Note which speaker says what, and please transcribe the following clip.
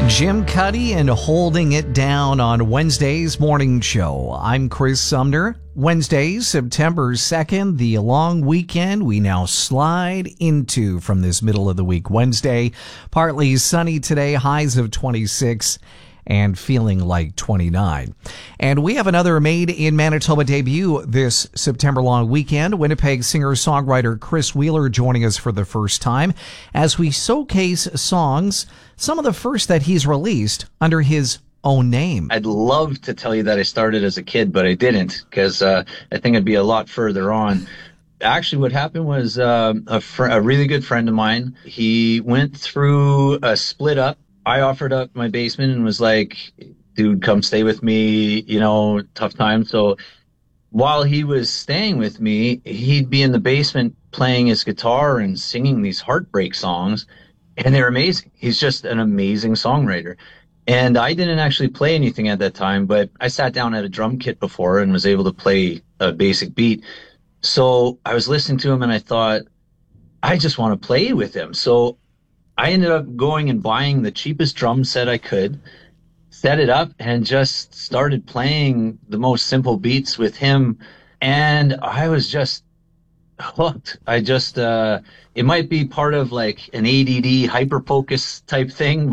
Speaker 1: Jim Cuddy and Holding It Down on Wednesday's morning show. I'm Chris Sumner. Wednesday, September 2nd, the long weekend we now slide into from this middle of the week Wednesday. Partly sunny today, highs of 26 and feeling like 29. And we have another Made in Manitoba debut this September long weekend. Winnipeg singer-songwriter Chris Wheeler joining us for the first time as we showcase songs, some of the first that he's released under his own name.
Speaker 2: I'd love to tell you that I started as a kid, but I didn't, because I think I'd be a lot further on. Actually, what happened was a really good friend of mine, he went through a split up. I offered up my basement and was like, dude, come stay with me, tough time. So while he was staying with me, he'd be in the basement playing his guitar and singing these heartbreak songs, and they're amazing. He's just an amazing songwriter. And I didn't actually play anything at that time, but I sat down at a drum kit before and was able to play a basic beat. So I was listening to him and I thought, I just want to play with him. So I ended up going and buying the cheapest drum set I could, set it up, and just started playing the most simple beats with him. And I was just hooked. It might be part of like an ADD hyper focus type thing,